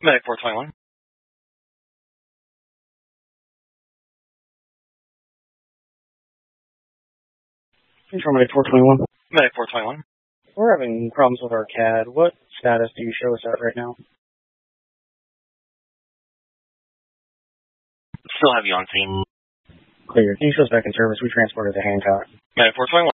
Medic 421. Control Medic 421. Medic 421. We're having problems with our CAD. What status do you show us at right now? Still have you on scene. Clear. Can you show us back in service? We transported to Hancock. Medic 421.